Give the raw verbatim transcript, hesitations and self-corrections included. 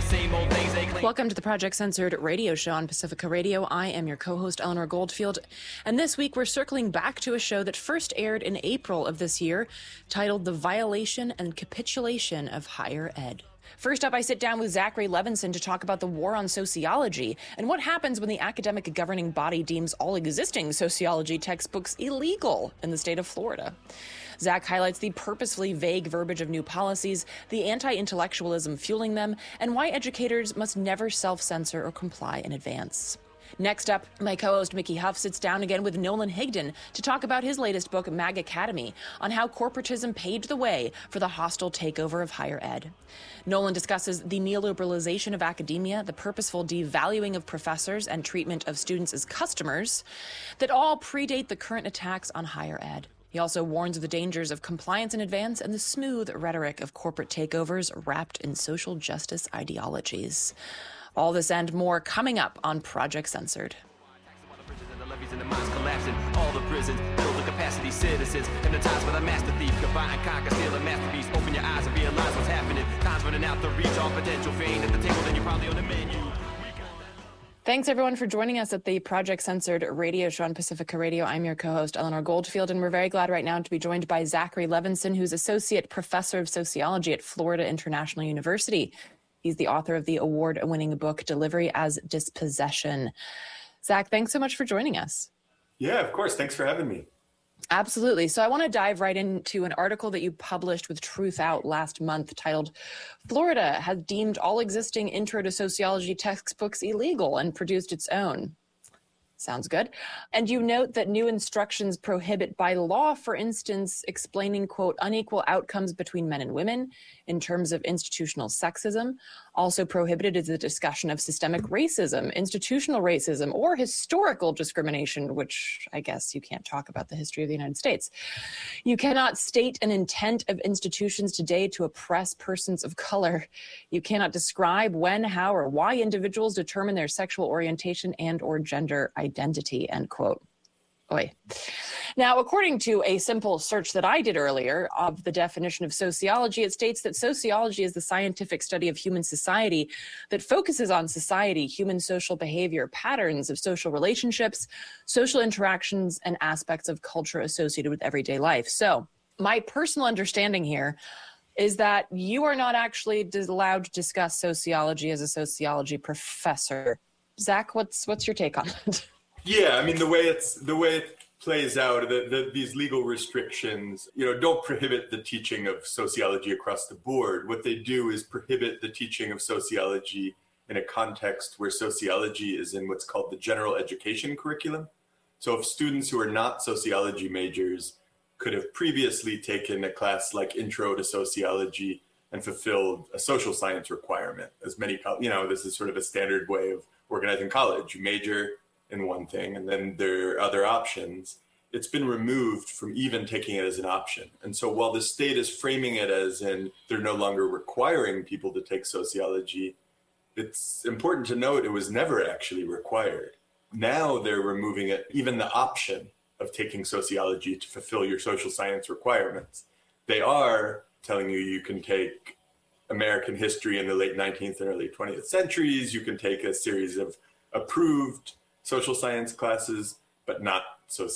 same old things they claim. Welcome to the Project Censored radio show on Pacifica Radio. I am your co-host, Eleanor Goldfield. And this week, we're circling back to a show that first aired in April of this year, titled The Violation and Capitulation of Higher Ed. First up, I sit down with Zachary Levinson to talk about the war on sociology and what happens when the academic governing body deems all existing sociology textbooks illegal in the state of Florida. Zach highlights the purposefully vague verbiage of new policies, the anti-intellectualism fueling them, and why educators must never self-censor or comply in advance. Next up, my co-host Mickey Huff sits down again with Nolan Higdon to talk about his latest book, Mag Academy, on how corporatism paved the way for the hostile takeover of higher ed. Nolan discusses the neoliberalization of academia, the purposeful devaluing of professors, and treatment of students as customers that all predate the current attacks on higher ed. He also warns of the dangers of compliance in advance and the smooth rhetoric of corporate takeovers wrapped in social justice ideologies. All this and more coming up on Project Censored. All the prisons, build the capacity citizens, and the times when the master thief combine, conquer, steal a masterpiece. Open your eyes and realize what's happening. Time's running out to reach all potential. If you ain't at the table, then you're probably on the menu. Thanks, everyone, for joining us at the Project Censored radio show on Pacifica Radio. I'm your co-host, Eleanor Goldfield, and we're very glad right now to be joined by Zachary Levinson, who's Associate Professor of Sociology at Florida International University. He's the author of the award-winning book, Delivery as Dispossession. Zach, thanks so much for joining us. Yeah, of course. Thanks for having me. Absolutely. So I want to dive right into an article that you published with Truth Out last month titled, Florida has deemed all existing intro to sociology textbooks illegal and produced its own. Sounds good. And you note that new instructions prohibit by law, for instance, explaining, quote, unequal outcomes between men and women in terms of institutional sexism. Also prohibited is the discussion of systemic racism, institutional racism, or historical discrimination, which I guess you can't talk about the history of the United States. You cannot state an intent of institutions today to oppress persons of color. You cannot describe when, how, or why individuals determine their sexual orientation and or gender identity, end quote. Oy. Now, according to a simple search that I did earlier of the definition of sociology, it states that sociology is the scientific study of human society that focuses on society, human social behavior, patterns of social relationships, social interactions, and aspects of culture associated with everyday life. So my personal understanding here is that you are not actually allowed to discuss sociology as a sociology professor. Zach, what's what's your take on it? Yeah, I mean, the way it's the way it plays out, the, the, these legal restrictions, you know, don't prohibit the teaching of sociology across the board. What they do is prohibit the teaching of sociology in a context where sociology is in what's called the general education curriculum. So if students who are not sociology majors could have previously taken a class like Intro to Sociology and fulfilled a social science requirement, as many, you know, this is sort of a standard way of organizing college. You major in one thing, and then there are other options. It's been removed from even taking it as an option. And so while the state is framing it as in they're no longer requiring people to take sociology, it's important to note it was never actually required. Now they're removing it, even the option of taking sociology to fulfill your social science requirements. They are telling you you can take American history in the late nineteenth and early twentieth centuries, you can take a series of approved social science classes, but not sociology.